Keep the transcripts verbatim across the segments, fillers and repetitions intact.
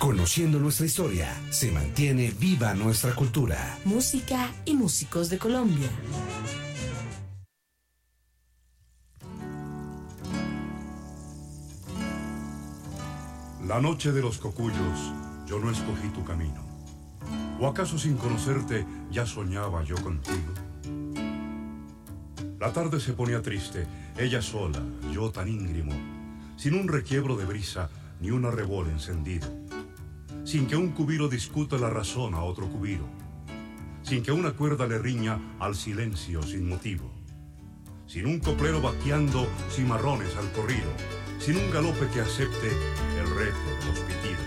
Conociendo nuestra historia, se mantiene viva nuestra cultura. Música y músicos de Colombia. La noche de los cocuyos, yo no escogí tu camino. ¿O acaso sin conocerte ya soñaba yo contigo? La tarde se ponía triste, ella sola, yo tan íngrimo, sin un requiebro de brisa ni un arrebol encendido, sin que un cubiro discuta la razón a otro cubiro, sin que una cuerda le riña al silencio sin motivo, sin un coplero vaqueando cimarrones al corrido, sin un galope que acepte el reto de los pitidos.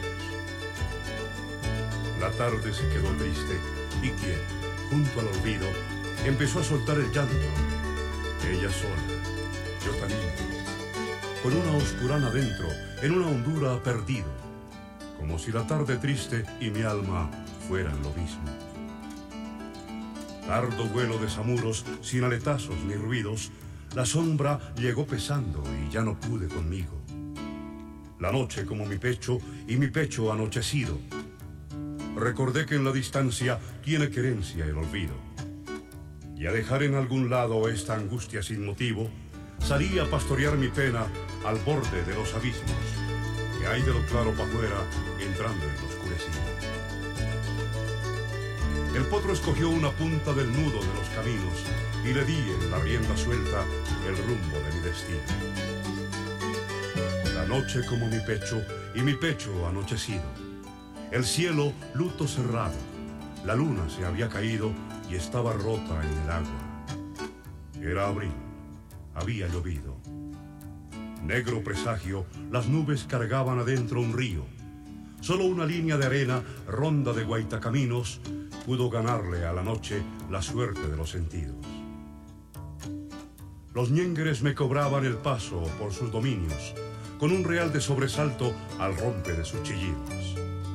La tarde se quedó triste y quien, junto al olvido, empezó a soltar el llanto. Ella sola, yo tan íntimo, con una oscurana dentro, en una hondura perdido, como si la tarde triste y mi alma fueran lo mismo. Tardo vuelo de samuros, sin aletazos ni ruidos, la sombra llegó pesando y ya no pude conmigo. La noche como mi pecho y mi pecho anochecido. Recordé que en la distancia tiene querencia el olvido. Y a dejar en algún lado esta angustia sin motivo, salí a pastorear mi pena al borde de los abismos, que hay de lo claro para afuera entrando en lo oscurecido. El potro escogió una punta del nudo de los caminos y le di en la rienda suelta el rumbo de mi destino. La noche como mi pecho y mi pecho anochecido. El cielo luto cerrado, la luna se había caído y estaba rota en el agua. Era abril, había llovido. Negro presagio, las nubes cargaban adentro un río. Solo una línea de arena, ronda de guaitacaminos, pudo ganarle a la noche la suerte de los sentidos. Los ñengueres me cobraban el paso por sus dominios, con un real de sobresalto al rompe de sus chillidos.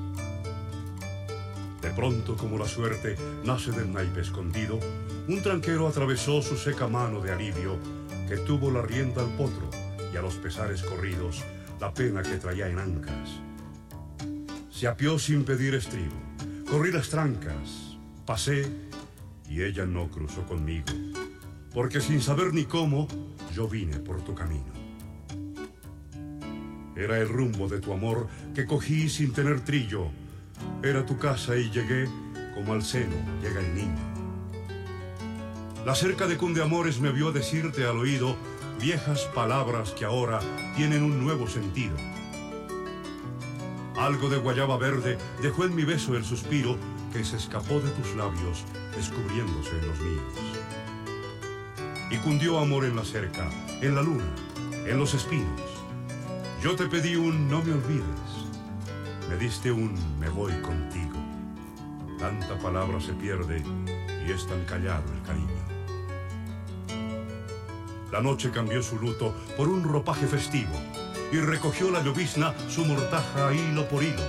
De pronto, como la suerte nace del naipe escondido, un tranquero atravesó su seca mano de alivio, que tuvo la rienda al potro y a los pesares corridos la pena que traía en ancas. Se apió sin pedir estribo, corrí las trancas, pasé y ella no cruzó conmigo, porque sin saber ni cómo yo vine por tu camino. Era el rumbo de tu amor que cogí sin tener trillo. Era tu casa y llegué como al seno llega el niño. La cerca de Cundeamores me vio decirte al oído viejas palabras que ahora tienen un nuevo sentido. Algo de guayaba verde dejó en mi beso el suspiro que se escapó de tus labios descubriéndose en los míos. Y cundió amor en la cerca, en la luna, en los espinos. Yo te pedí un no me olvides. Me diste un me voy contigo. Tanta palabra se pierde y es tan callado el cariño. La noche cambió su luto por un ropaje festivo y recogió la llovizna su mortaja hilo por hilo.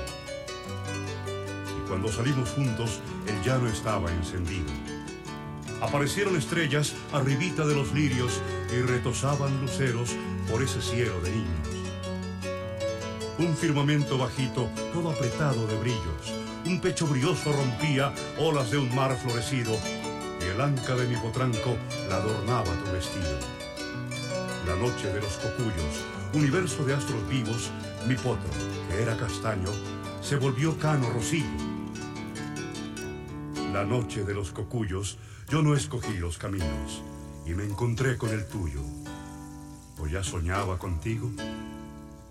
Y cuando salimos juntos, el llano estaba encendido. Aparecieron estrellas arribita de los lirios y retosaban luceros por ese cielo de niños. Un firmamento bajito, todo apretado de brillos, un pecho brioso rompía olas de un mar florecido, y el anca de mi potranco la adornaba tu vestido. La noche de los cocuyos, universo de astros vivos, mi potro, que era castaño, se volvió cano rocío. La noche de los cocuyos, yo no escogí los caminos, y me encontré con el tuyo. ¿O ya soñaba contigo?